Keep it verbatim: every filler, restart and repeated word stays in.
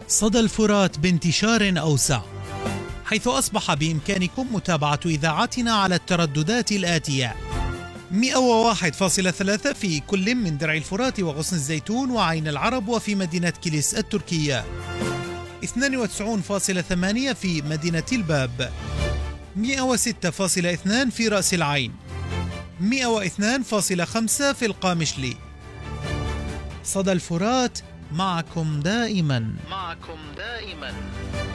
صدى الفرات بانتشار أوسع، حيث أصبح بإمكانكم متابعة إذاعتنا على الترددات الآتية: مئة وواحد فاصلة ثلاثة في كل من درع الفرات وغصن الزيتون وعين العرب وفي مدينة كيليس التركية، اثنين وتسعين فاصلة ثمانية في مدينة الباب، مئة وستة فاصلة اثنين في رأس العين، مئة واثنين فاصلة خمسة في القامشلي. صدى الفرات، معكم دائما. معكم دائما.